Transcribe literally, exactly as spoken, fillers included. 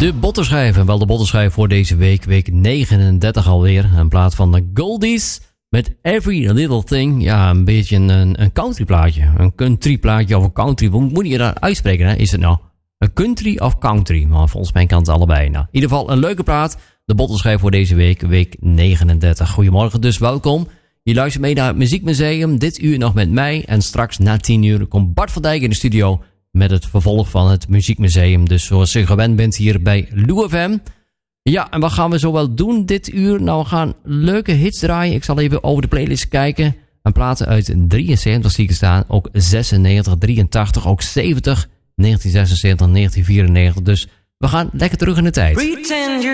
De bottenschijf, en wel de bottenschijf voor deze week, week negenendertig alweer. Een plaat van de Goldies met Every Little Thing. Ja, een beetje een, een country plaatje. Een country plaatje of een country. Hoe moet je dat uitspreken, hè? Is het nou een country of country? Maar volgens mij kan het allebei. Nou, in ieder geval een leuke plaat. De bottenschijf voor deze week, week negenendertig. Goedemorgen, dus welkom. Je luistert mee naar het Muziekmuseum. Dit uur nog met mij. En straks na tien uur komt Bart van Dijk in de studio met het vervolg van het Muziekmuseum. Dus zoals je gewend bent hier bij Lou F M. Ja, en wat gaan we zo wel doen dit uur? Nou, we gaan leuke hits draaien. Ik zal even over de playlist kijken. En platen uit drieënzeventig zie ik staan. Ook zesennegentig, drieëntachtig, ook zeventig, negentien zesenzeventig, negentien vierennegentig. Dus we gaan lekker terug in de tijd. Pretend